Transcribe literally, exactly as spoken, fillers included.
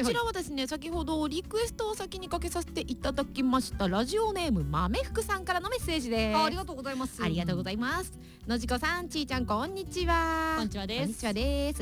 こちらはですね、先ほどリクエストを先にかけさせていただきましたラジオネーム豆福さんからのメッセージです。 あ、ありがとうございます。 ありがとうございます。のじこさん、ちーちゃん、こんにちは。 こんにちはです。 こんにちはです。